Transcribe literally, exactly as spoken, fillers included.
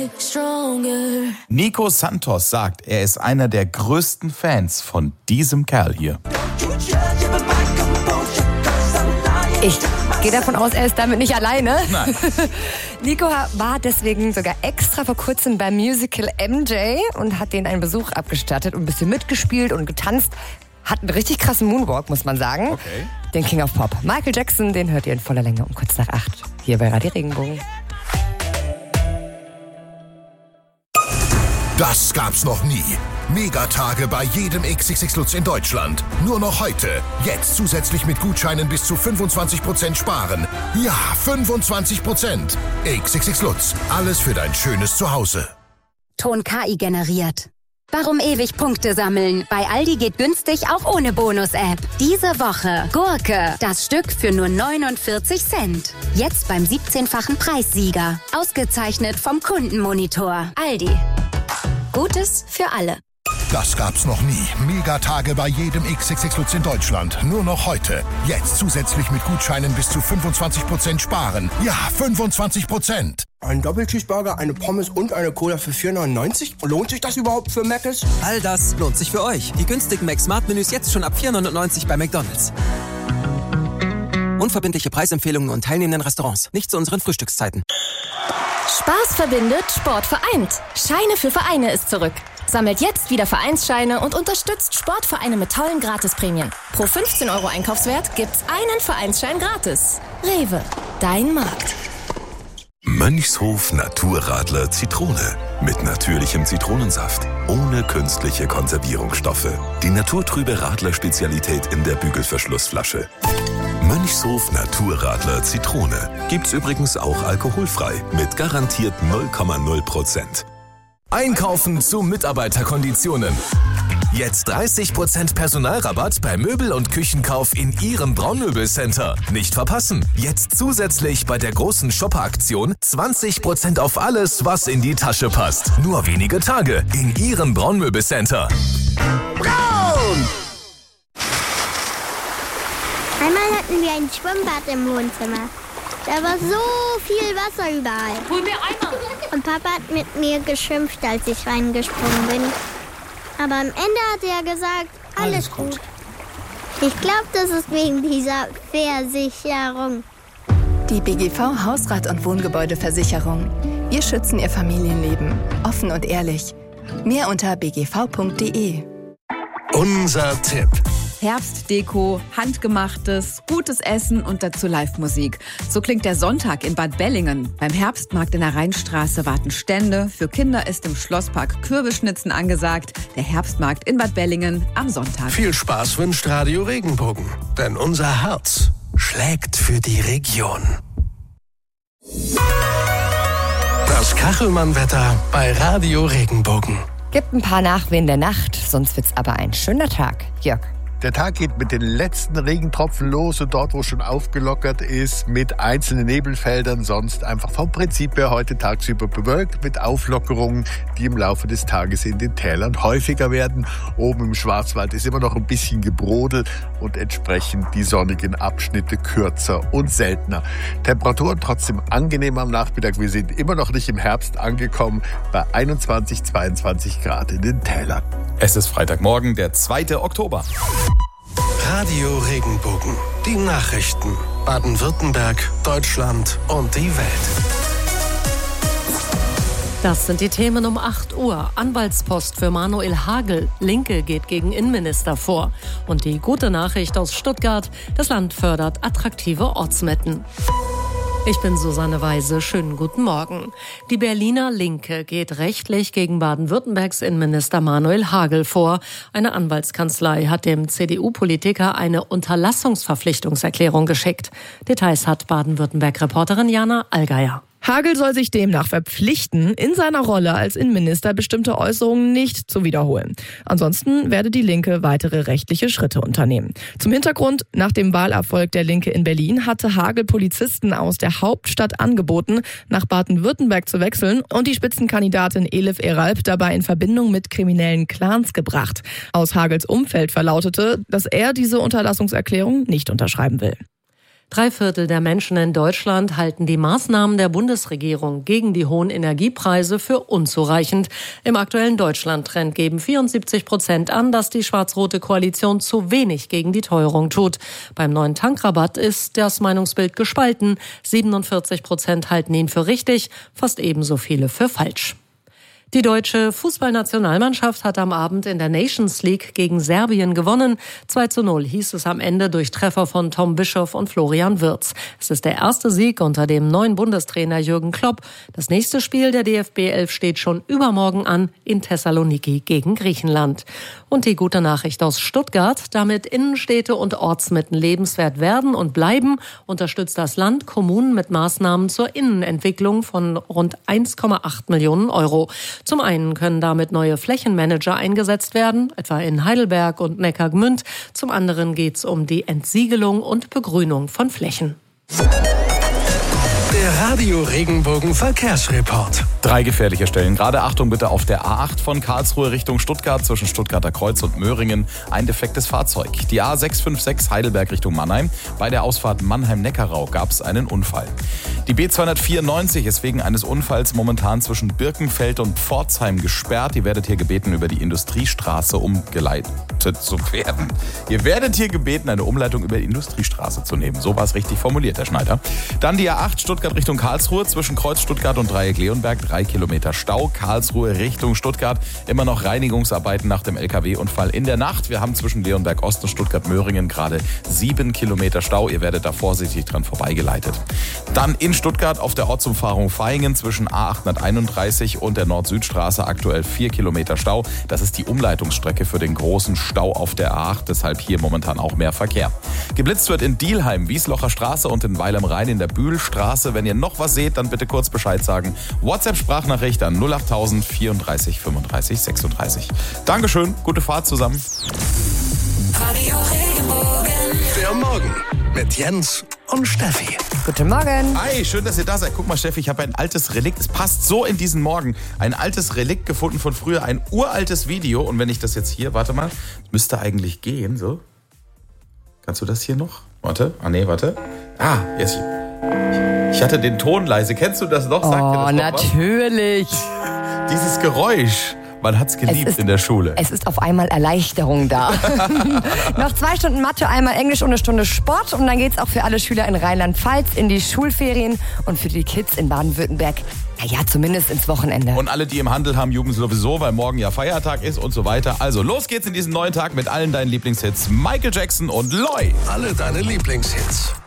Nico Santos sagt, er ist einer der größten Fans von diesem Kerl hier. Ich gehe davon aus, er ist damit nicht alleine. Nein. Nico war deswegen sogar extra vor kurzem beim Musical M J und hat denen einen Besuch abgestattet und ein bisschen mitgespielt und getanzt. Hat einen richtig krassen Moonwalk, muss man sagen. Okay. Den King of Pop. Michael Jackson, den hört ihr in voller Länge um kurz nach acht. Hier bei Radio Regenbogen. Das gab's noch nie. Megatage bei jedem X X X Lutz in Deutschland. Nur noch heute. Jetzt zusätzlich mit Gutscheinen bis zu fünfundzwanzig Prozent sparen. Ja, fünfundzwanzig Prozent. X X X Lutz. Alles für dein schönes Zuhause. Ton K I generiert. Warum ewig Punkte sammeln? Bei Aldi geht günstig auch ohne Bonus-App. Diese Woche Gurke, das Stück für nur neunundvierzig Cent. Jetzt beim siebzehnfachen Preissieger. Ausgezeichnet vom Kundenmonitor. Aldi. Gutes für alle. Das gab's noch nie. Megatage bei jedem X X X Lutz in Deutschland. Nur noch heute. Jetzt zusätzlich mit Gutscheinen bis zu fünfundzwanzig Prozent sparen. Ja, fünfundzwanzig Prozent. Ein Doppelcheeseburger, eine Pommes und eine Cola für vier neunundneunzig? Lohnt sich das überhaupt für Mc's? All das lohnt sich für euch. Die günstigen Mac-Smart-Menüs jetzt schon ab vier neunundneunzig bei McDonald's. Unverbindliche Preisempfehlungen und teilnehmenden Restaurants. Nicht zu unseren Frühstückszeiten. Spaß verbindet, Sport vereint. Scheine für Vereine ist zurück. Sammelt jetzt wieder Vereinsscheine und unterstützt Sportvereine mit tollen Gratisprämien. Pro fünfzehn Euro Einkaufswert gibt's einen Vereinsschein gratis. Rewe, dein Markt. Mönchshof Naturradler Zitrone. Mit natürlichem Zitronensaft. Ohne künstliche Konservierungsstoffe. Die naturtrübe Radler-Spezialität in der Bügelverschlussflasche. Mönchshof Naturradler Zitrone. Gibt's übrigens auch alkoholfrei. Mit garantiert null Komma null Prozent. Einkaufen zu Mitarbeiterkonditionen. Jetzt dreißig Prozent Personalrabatt bei Möbel- und Küchenkauf in Ihrem Braunmöbelcenter. Nicht verpassen. Jetzt zusätzlich bei der großen Shopper-Aktion zwanzig Prozent auf alles, was in die Tasche passt. Nur wenige Tage in Ihrem Braunmöbelcenter. Braun! Einmal hatten wir ein Schwimmbad im Wohnzimmer. Da war so viel Wasser überall. Hol mir Eimer. Und Papa hat mit mir geschimpft, als ich reingesprungen bin. Aber am Ende hat er gesagt, alles, alles gut. gut. Ich glaube, das ist wegen dieser Versicherung. Die B G V Hausrat- und Wohngebäudeversicherung. Wir schützen Ihr Familienleben. Offen und ehrlich. Mehr unter b g v punkt d e. Unser Tipp. Herbstdeko, handgemachtes, gutes Essen und dazu Live-Musik. So klingt der Sonntag in Bad Bellingen. Beim Herbstmarkt in der Rheinstraße warten Stände. Für Kinder ist im Schlosspark Kürbisschnitzen angesagt. Der Herbstmarkt in Bad Bellingen am Sonntag. Viel Spaß wünscht Radio Regenbogen. Denn unser Herz schlägt für die Region. Das Kachelmann-Wetter bei Radio Regenbogen. Gibt ein paar Nachwehen der Nacht, sonst wird's aber ein schöner Tag. Jörg. Der Tag geht mit den letzten Regentropfen los und dort, wo schon aufgelockert ist, mit einzelnen Nebelfeldern. Sonst einfach vom Prinzip her heute tagsüber bewölkt mit Auflockerungen, die im Laufe des Tages in den Tälern häufiger werden. Oben im Schwarzwald ist immer noch ein bisschen Gebrodel und entsprechend die sonnigen Abschnitte kürzer und seltener. Temperaturen trotzdem angenehm am Nachmittag. Wir sind immer noch nicht im Herbst angekommen bei einundzwanzig, zweiundzwanzig Grad in den Tälern. Es ist Freitagmorgen, der zweite Oktober. Radio Regenbogen. Die Nachrichten. Baden-Württemberg, Deutschland und die Welt. Das sind die Themen um acht Uhr. Anwaltspost für Manuel Hagel. Linke geht gegen Innenminister vor. Und die gute Nachricht aus Stuttgart. Das Land fördert attraktive Ortsmitten. Ich bin Susanne Weise. Schönen guten Morgen. Die Berliner Linke geht rechtlich gegen Baden-Württembergs Innenminister Manuel Hagel vor. Eine Anwaltskanzlei hat dem C D U-Politiker eine Unterlassungsverpflichtungserklärung geschickt. Details hat Baden-Württemberg-Reporterin Jana Allgeier. Hagel soll sich demnach verpflichten, in seiner Rolle als Innenminister bestimmte Äußerungen nicht zu wiederholen. Ansonsten werde die Linke weitere rechtliche Schritte unternehmen. Zum Hintergrund: Nach dem Wahlerfolg der Linke in Berlin hatte Hagel Polizisten aus der Hauptstadt angeboten, nach Baden-Württemberg zu wechseln und die Spitzenkandidatin Elif Eralp dabei in Verbindung mit kriminellen Clans gebracht. Aus Hagels Umfeld verlautete, dass er diese Unterlassungserklärung nicht unterschreiben will. Drei Viertel der Menschen in Deutschland halten die Maßnahmen der Bundesregierung gegen die hohen Energiepreise für unzureichend. Im aktuellen Deutschland-Trend geben vierundsiebzig Prozent an, dass die schwarz-rote Koalition zu wenig gegen die Teuerung tut. Beim neuen Tankrabatt ist das Meinungsbild gespalten. siebenundvierzig Prozent halten ihn für richtig, fast ebenso viele für falsch. Die deutsche Fußballnationalmannschaft hat am Abend in der Nations League gegen Serbien gewonnen. zwei zu null hieß es am Ende durch Treffer von Tom Bischoff und Florian Wirtz. Es ist der erste Sieg unter dem neuen Bundestrainer Jürgen Klopp. Das nächste Spiel der D F B elf steht schon übermorgen an in Thessaloniki gegen Griechenland. Und die gute Nachricht aus Stuttgart: Damit Innenstädte und Ortsmitten lebenswert werden und bleiben, unterstützt das Land Kommunen mit Maßnahmen zur Innenentwicklung von rund eins Komma acht Millionen Euro. Zum einen können damit neue Flächenmanager eingesetzt werden, etwa in Heidelberg und Neckargemünd. Zum anderen geht es um die Entsiegelung und Begrünung von Flächen. Der Radio Regenbogen Verkehrsreport. Drei gefährliche Stellen. Gerade Achtung bitte auf der A acht von Karlsruhe Richtung Stuttgart zwischen Stuttgarter Kreuz und Möhringen. Ein defektes Fahrzeug. Die A sechs fünf sechs Heidelberg Richtung Mannheim. Bei der Ausfahrt Mannheim-Neckarau gab es einen Unfall. Die B zweihundertvierundneunzig ist wegen eines Unfalls momentan zwischen Birkenfeld und Pforzheim gesperrt. Ihr werdet hier gebeten, über die Industriestraße umgeleitet zu werden. Ihr werdet hier gebeten, eine Umleitung über die Industriestraße zu nehmen. So war es richtig formuliert, Herr Schneider. Dann die A acht Stuttgart Richtung Karlsruhe zwischen Kreuz Stuttgart und Dreieck Leonberg. Drei Kilometer Stau. Karlsruhe Richtung Stuttgart. Immer noch Reinigungsarbeiten nach dem L K W-Unfall in der Nacht. Wir haben zwischen Leonberg Ost und Stuttgart-Möhringen gerade sieben Kilometer Stau. Ihr werdet da vorsichtig dran vorbeigeleitet. Dann in Stuttgart auf der Ortsumfahrung Vaihingen zwischen A achthunderteinunddreißig und der Nord-Süd-Straße aktuell vier Kilometer Stau. Das ist die Umleitungsstrecke für den großen Stau auf der A acht. Deshalb hier momentan auch mehr Verkehr. Geblitzt wird in Dielheim, Wieslocher Straße und in Weil am Rhein in der Bühlstraße. Wenn ihr noch was seht, dann bitte kurz Bescheid sagen. WhatsApp-Sprachnachricht an null achttausend vierunddreißig fünfunddreißig sechsunddreißig. Dankeschön, gute Fahrt zusammen. Radio Regenbogen. Der Morgen mit Jens und Steffi. Guten Morgen. Hi, schön, dass ihr da seid. Guck mal, Steffi, ich habe ein altes Relikt. Es passt so in diesen Morgen. Ein altes Relikt gefunden von früher, ein uraltes Video. Und wenn ich das jetzt hier, warte mal, müsste eigentlich gehen, so. Kannst du das hier noch? Warte, ah nee, warte. Ah, jetzt. Ich hatte den Ton leise. Kennst du das noch? Sagt oh, dir das noch natürlich. Was? Dieses Geräusch. Man hat's geliebt ist, in der Schule. Es ist auf einmal Erleichterung da. Noch zwei Stunden Mathe, einmal Englisch und eine Stunde Sport. Und dann geht's auch für alle Schüler in Rheinland-Pfalz in die Schulferien und für die Kids in Baden-Württemberg. Naja, zumindest ins Wochenende. Und alle, die im Handel haben, jubeln sowieso, weil morgen ja Feiertag ist und so weiter. Also los geht's in diesen neuen Tag mit allen deinen Lieblingshits. Michael Jackson und Loy. Alle deine Lieblingshits.